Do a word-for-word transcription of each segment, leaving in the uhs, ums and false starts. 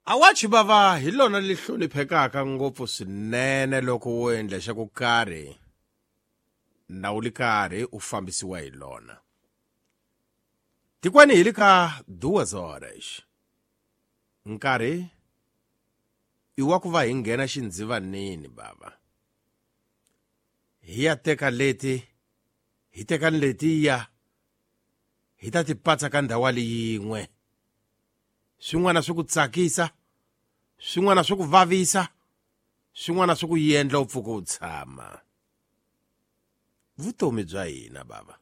Awachi bava hi lona li hloniphekaka ngopfu swinene loko wo endla xa ku karhi na u li karhi u fambisiwa hi lona. Tikweni hi li ka duas horas. Nkarhi i wa ku va hi nghena xindzivanini bava. Hi ya teka leti, hi teka letiya, hi ta ti patsa ka ndhawu yin'we. Swin'wana swi ku tsakisa, swin'wana swi ku vavisa, swin'wana swi ku endla u pfuka u tshama. Vutomi bya hina bava,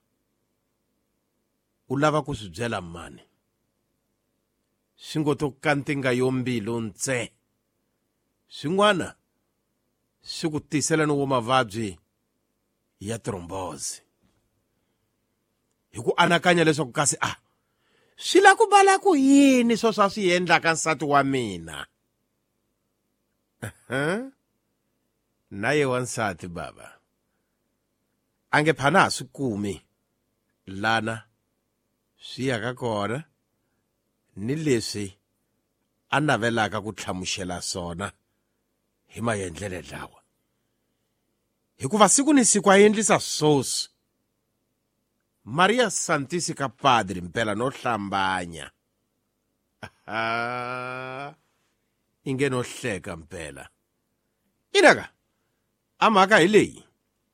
u lava ku swi byela mani? Swi ngo to kantinga yo mbilu ntse. Swin'wana swi ku tisela no mavabyi ya thrombosis. Hi ku anakanya leswaku kasi ah swi la ku bala ku yini swo swa swi endlaka nsati wa mina. Naye wansati baba ange phana swi kumi lana swi yaka kona ni leswi a navelaka ku tlhamuxela swona hi maendlele lawa. Hikuva siku ni siku a endlisa swoswi. Maria Santísima Padre mpela no hlambanya. Ah, inge no hleka mpela. Inaka amhaka hi leyi.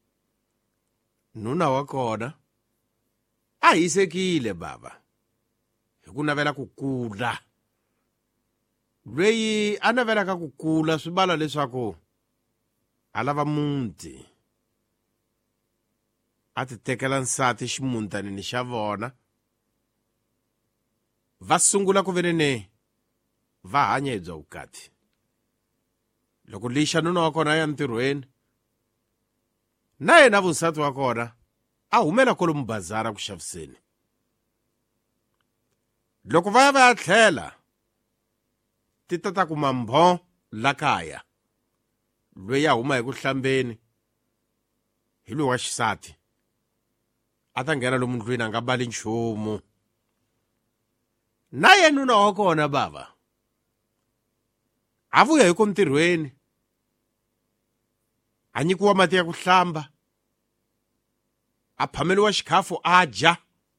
Nuna wa kona a hisekile baba. Hi ku navela ku kula. Lweyi a navelaka ku kula swi bala leswaku a lava muti. A ti tekela nsati ximuntanini xa vona. Va sungula ku venene va hanya hi bya vukati. Loko lixa nuna wa kona ya ntirhweni, na yena vunsati wa kona a humela kolomu bazara ku xaviseni. Loko va ya va ya tlhela ti tata ku mambho la kaya, lweyi a huma hi ku hlambeni hi loyi wa xisati a ta nghena lomu ndlwini a nga bali nchumu. Na ye nuna wa kona bava a vuya hi ku ntirhweni, a nyikiwa mati ya ku hlamba, a phameliwa xikhafu a dya,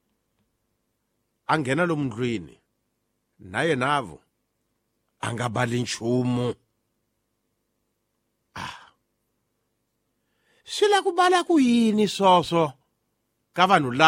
a nghena lomu ndlwini na ye navo a nga bali nchumu. Ah, swi la ku bala ku yini swoswo ka vanhu lava